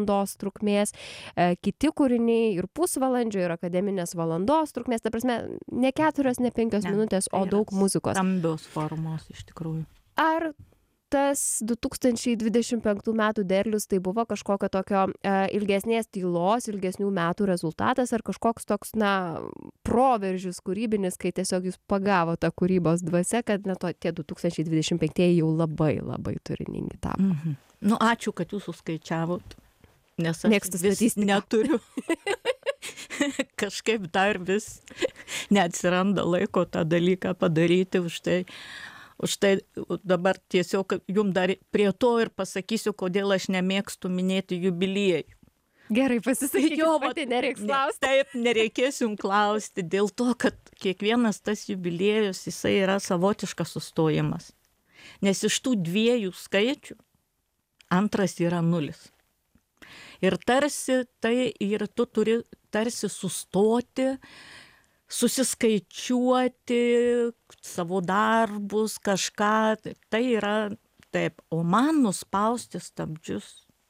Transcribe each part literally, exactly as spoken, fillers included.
valandos trukmės, kiti kūriniai ir pusvalandžio, ir akademinės valandos trukmės, ta prasme, ne keturios, ne penkios ne, minutės, o daug muzikos. Stambios formos iš tikrųjų. Ar tas du tūkstančiai dvidešimt penktų metų derlius tai buvo kažkokio tokio e, ilgesnės tylos, ilgesnių metų rezultatas, ar kažkoks toks, na, proveržis kūrybinis, kai tiesiog jūs pagavo tą kūrybos dvasia, kad na, to, tie du tūkstančiai dvidešimt penktieji jau labai, labai turiningi tapo. Mhm. Nu, ačiū, kad jūs suskaičiavot, nes aš Mėgstu vis neturiu. Kažkaip dar vis neatsiranda laiko tą dalyką padaryti, už tai Už tai dabar tiesiog jums dar prie to ir pasakysiu, kodėl aš nemėgstu minėti jubiliejų. Gerai, pasisakykit, pati nereiks klausti. Ne, taip, nereikės jums klausti, dėl to, kad kiekvienas tas jubiliejus, jisai yra savotiškas sustojimas. Nes iš tų dviejų skaičių antras yra nulis. Ir tarsi tai ir tu turi tarsi sustoti, susiskaičiuoti savo darbus, kažką, tai yra taip, o man nuspausti stabdžius.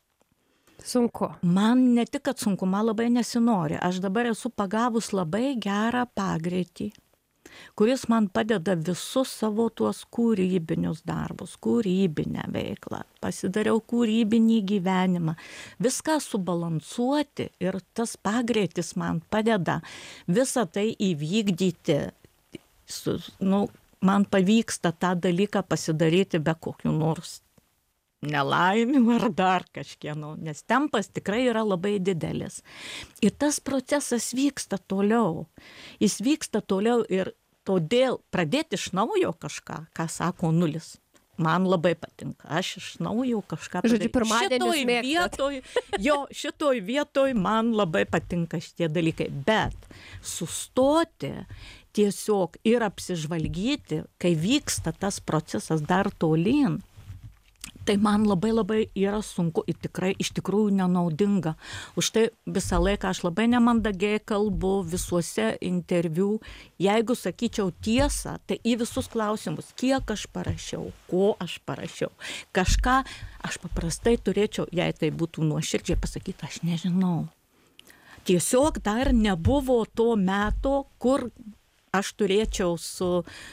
Sunku. Man ne tik, kad sunku, man labai nesinori. Aš dabar esu pagavus labai gerą pagreitį, kuris man padeda visus savo tuos kūrybinius darbus, kūrybinę veiklą. Pasidariau kūrybinį gyvenimą. Viską subalansuoti ir tas pagreitis man padeda visą tai įvykdyti. Su, nu, man pavyksta tą dalyką pasidaryti be kokių nors nelaimių ar dar kažkieno, nes tempas tikrai yra labai didelis. Ir tas procesas vyksta toliau. Jis vyksta toliau ir todėl pradėti iš naujo kažką, ką sako nulis, man labai patinka. Aš iš naujo kažką pradėti. Žodžiu, pirmadienis mėgstat. Vietoj, jo, šitoj vietoj man labai patinka šitie dalykai. Bet sustoti tiesiog ir apsižvalgyti, kai vyksta tas procesas dar tolyn, tai man labai labai yra sunku ir tikrai iš tikrųjų nenaudinga. Už tai visą laiką aš labai nemandagiai kalbu visuose interviu. Jeigu sakyčiau tiesą, tai į visus klausimus, kiek aš parašiau, ko aš parašiau. Kažką aš paprastai turėčiau, jei tai būtų nuoširdžiai pasakyti, aš nežinau. Tiesiog dar nebuvo to meto, kur aš turėčiau su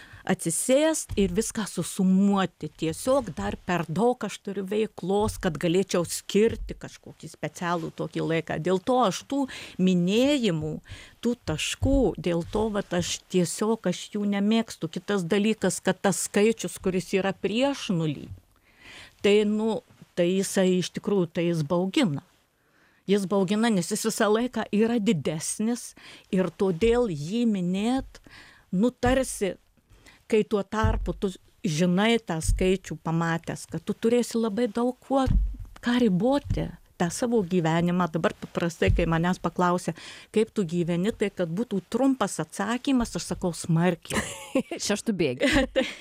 atsisėst ir viską susumuoti. Tiesiog dar per daug aš turiu veiklos, kad galėčiau skirti kažkokį specialų tokį laiką. Dėl to aš tų minėjimų, tų taškų, dėl to vat, aš tiesiog aš jų nemėgstu. Kitas dalykas, kad tas skaičius, kuris yra prieš nulį, tai, nu, tai jisai iš tikrųjų, tai jis baugina. Jis baugina, nes jis visą laiką yra didesnis ir todėl jį minėt, nu tarsi, kai tuo tarpu tu žinai tą skaičių pamatęs, kad tu turėsi labai daug kuo, ką riboti tą savo gyvenimą. Dabar paprastai, kai manęs paklausia, kaip tu gyveni, tai kad būtų trumpas atsakymas, aš sakau smarkiai. Šeštų bėgi.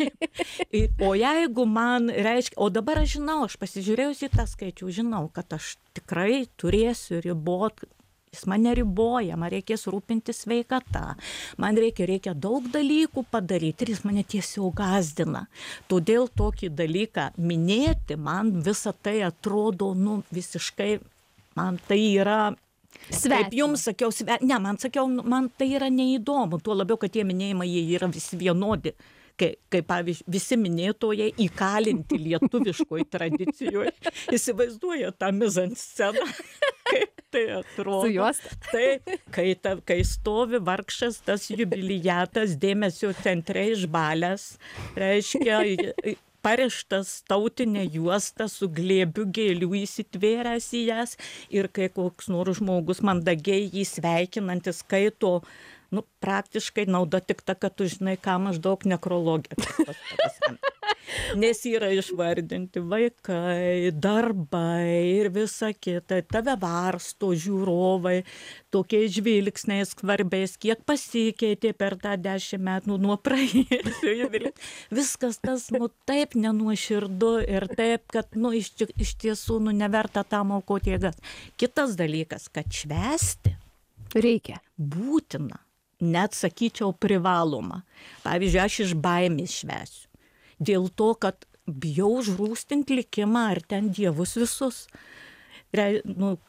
O jeigu man reiškia, o dabar aš žinau, aš pasižiūrėjus į tą skaičių, žinau, kad aš tikrai turėsiu ribot. Jis man neriboja, man reikės rūpinti sveikata, man reikia, reikia daug dalykų padaryti ir jis mane tiesiog gąsdina. Todėl tokį dalyką minėti, man visą tai atrodo, nu, visiškai, man tai yra, Svetima. Kaip jums sakiau, sve... ne, man sakiau, man tai yra neįdomu, tuo labiau, kad tie minėjimai jie yra visi vienodi. Kai, kai pavyzdžiui, visi minėtojai įkalinti lietuviškoj tradicijoje, įsivaizduoja tą mizansceną, kaip tai atrodo. Su juos. Taip, kai, ta, kai stovi vargšas tas jubilijatas dėmesio centre išbalęs, reiškia, parištas tautinė juosta su glėbiu gėlių įsitvėręs į jas ir kai koks nors žmogus mandagiai jį sveikinantis skaito, nu, praktiškai nauda tik ta, kad tu žinai, ką maždaug nekrologija. Nes yra išvardinti vaikai, darbai ir visa kita. Tave varsto žiūrovai, tokiais žvilgsniais skvarbiais, kiek pasikeitė per tą dešimt metų nuo praėjusio. Viskas tas, nu, taip nenuoširdu ir taip, kad, nu, iš, iš tiesų, nu, neverta tam aukoti jėgas. Kitas dalykas, kad švęsti reikia. Būtina. Net sakyčiau privaloma. Pavyzdžiui, aš iš baimės švęsiu. Dėl to, kad bijau žrūstinti likimą ar ten dievus visus. Re, nu,